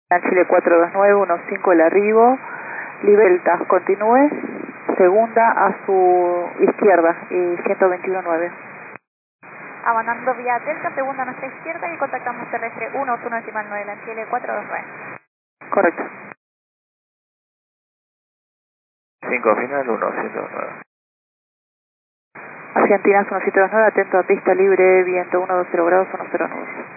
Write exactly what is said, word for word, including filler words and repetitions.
Chile cuatro dos nueve uno cinco el arribo, Libertas, continúe, segunda a su izquierda y ciento veintiuno nueve. Abandonando vía Delta, segunda a nuestra izquierda y contactamos terrestre uno uno decimal nueve, en Chile cuatro dos nueve. Correcto. cinco final, uno ciento nueve. Argentinas uno siete dos nueve, atento a pista libre, viento uno dos cero grados, uno cero nueve.